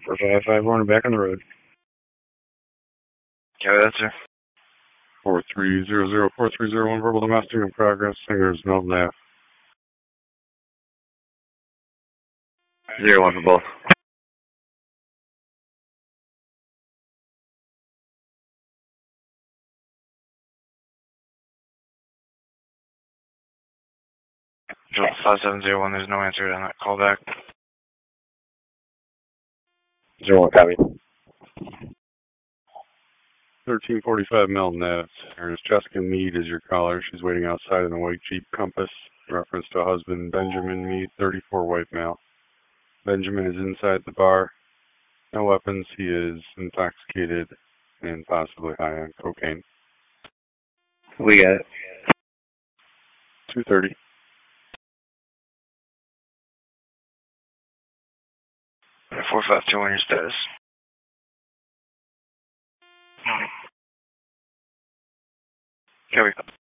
455 back on the road. Yeah, that's sir. 4300-4301 verbal domestic in progress. Fingers Milton Ave. 01 for both. Joel 5701, there's no answer on that call back. 01 copy. 1345 Milton Ave. There's Jessica Mead is your caller. She's waiting outside in a white Jeep Compass. Reference to husband Benjamin Mead, 34 white male. Benjamin is inside the bar. No weapons. He is intoxicated and possibly high on cocaine. We got it. 230. Yeah, 452 on your status. Copy.